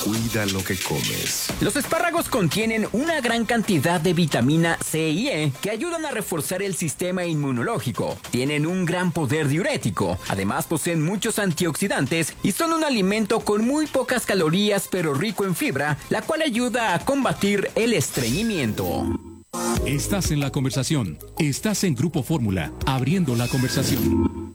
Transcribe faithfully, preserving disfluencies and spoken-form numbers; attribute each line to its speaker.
Speaker 1: Cuida lo que comes.
Speaker 2: Los espárragos contienen una gran cantidad de vitamina C y E que ayudan a reforzar el sistema inmunológico. Tienen un gran poder diurético. Además, poseen muchos antioxidantes y son un alimento con muy pocas calorías pero rico en fibra, la cual ayuda a combatir el estreñimiento.
Speaker 3: Estás en la conversación. Estás en Grupo Fórmula, abriendo la conversación.